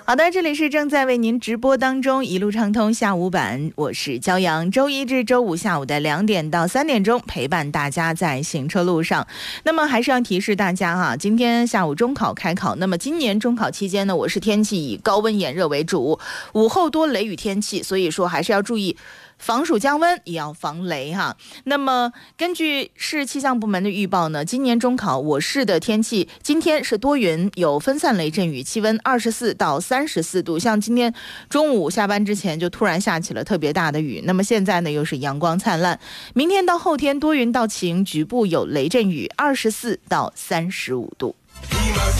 好的，这里是正在为您直播当中一路畅通下午版，我是骄阳，周一至周五下午的2点到3点钟陪伴大家在行车路上。那么还是要提示大家哈，今天下午中考开考，那么今年中考期间呢，我市天气以高温炎热为主，午后多雷雨天气，所以说还是要注意防暑降温，也要防雷哈。那么根据市气象部门的预报呢，今年中考我市的天气今天是多云，有分散雷阵雨，气温24到34度。像今天中午下班之前就突然下起了特别大的雨，那么现在呢又是阳光灿烂。明天到后天多云到晴，局部有雷阵雨，24到35度。